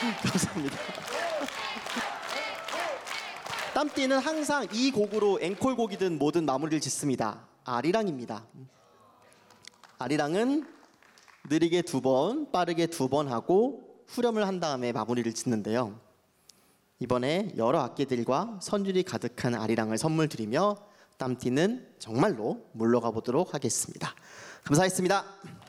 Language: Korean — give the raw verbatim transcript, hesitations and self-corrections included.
감사합니다. 땀띠는 항상 이 곡으로 앵콜곡이든 뭐든 마무리를 짓습니다. 아리랑입니다. 아리랑은 느리게 두 번, 빠르게 두 번 하고 후렴을 한 다음에 마무리를 짓는데요. 이번에 여러 악기들과 선율이 가득한 아리랑을 선물 드리며 땀띠는 정말로 물러가 보도록 하겠습니다. 감사했습니다.